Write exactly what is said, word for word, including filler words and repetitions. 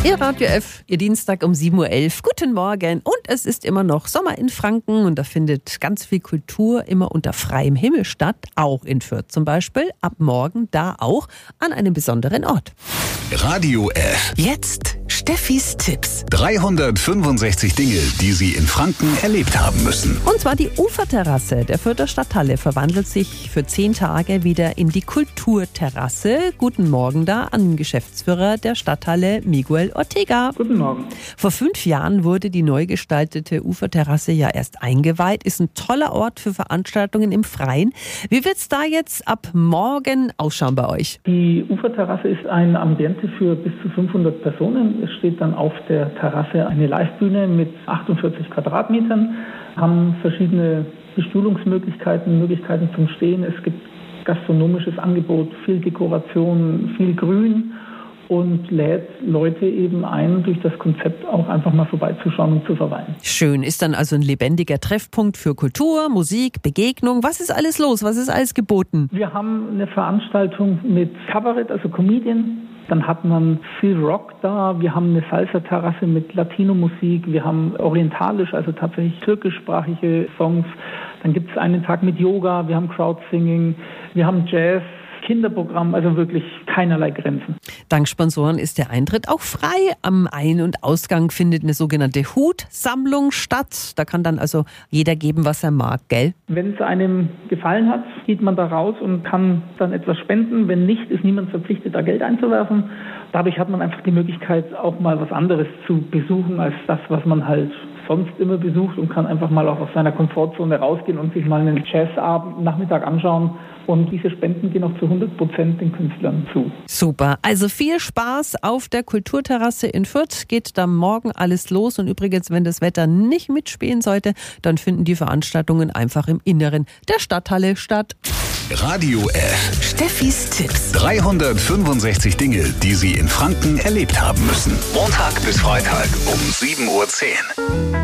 Ihr Radio F, Ihr Dienstag um sieben Uhr elf. Guten Morgen. Und es ist immer noch Sommer in Franken und da findet ganz viel Kultur immer unter freiem Himmel statt. Auch in Fürth zum Beispiel. Ab morgen da auch an einem besonderen Ort. Radio F. Jetzt Steffis Tipps. dreihundertfünfundsechzig Dinge, die Sie in Franken erlebt haben müssen. Und zwar die Uferterrasse der Fürther Stadthalle verwandelt sich für zehn Tage wieder in die Kulturterrasse. Guten Morgen da an den Geschäftsführer der Stadthalle, Miguel Ortega. Guten Morgen. Vor fünf Jahren wurde die neu gestaltete Uferterrasse ja erst eingeweiht. Ist ein toller Ort für Veranstaltungen im Freien. Wie wird es da jetzt ab morgen ausschauen bei euch? Die Uferterrasse ist ein Ambiente für bis zu fünfhundert Personen. Es steht dann auf der Terrasse eine Livebühne mit achtundvierzig Quadratmetern, haben verschiedene Bestuhlungsmöglichkeiten, Möglichkeiten zum Stehen. Es gibt gastronomisches Angebot, viel Dekoration, viel Grün und lädt Leute eben ein, durch das Konzept auch einfach mal vorbeizuschauen und zu verweilen. Schön, ist dann also ein lebendiger Treffpunkt für Kultur, Musik, Begegnung. Was ist alles los? Was ist alles geboten? Wir haben eine Veranstaltung mit Kabarett, also Comedian. Dann hat man viel Rock da. Wir haben eine Salsa-Terrasse mit Latino-Musik. Wir haben orientalisch, also tatsächlich türkischsprachige Songs. Dann gibt es einen Tag mit Yoga. Wir haben Crowdsinging. Wir haben Jazz. Kinderprogramm, also wirklich keinerlei Grenzen. Dank Sponsoren ist der Eintritt auch frei. Am Ein- und Ausgang findet eine sogenannte Hutsammlung statt. Da kann dann also jeder geben, was er mag, gell? Wenn es einem gefallen hat, geht man da raus und kann dann etwas spenden. Wenn nicht, ist niemand verpflichtet, da Geld einzuwerfen. Dadurch hat man einfach die Möglichkeit, auch mal was anderes zu besuchen, als das, was man halt sonst immer besucht, und kann einfach mal auch aus seiner Komfortzone rausgehen und sich mal einen Jazzabend Nachmittag anschauen. Und diese Spenden gehen auch zu hundert Prozent den Künstlern zu. Super. Also viel Spaß auf der Kulturterrasse in Fürth. Geht da morgen alles los. Und übrigens, wenn das Wetter nicht mitspielen sollte, dann finden die Veranstaltungen einfach im Inneren der Stadthalle statt. Radio F. Steffis Tipps. dreihundertfünfundsechzig Dinge, die Sie in Franken erlebt haben müssen. Montag bis Freitag um sieben Uhr zehn.